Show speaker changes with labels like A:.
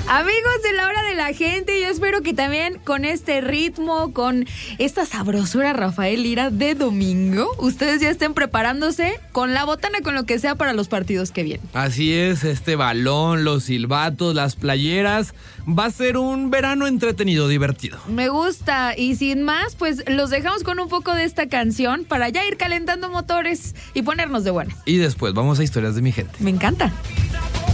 A: Amigos de la hora de la gente, yo espero que también con este ritmo, con esta sabrosura Rafael Lira de domingo, ustedes ya estén preparándose con la botana, con lo que sea para los partidos que vienen.
B: Así es, este balón, los silbatos, las playeras, va a ser un verano entretenido, divertido.
A: Me gusta, y sin más, pues los dejamos con un poco de esta canción para ya ir calentando motores y ponernos de buenas.
B: Y después vamos a historias de mi gente.
A: Me encanta.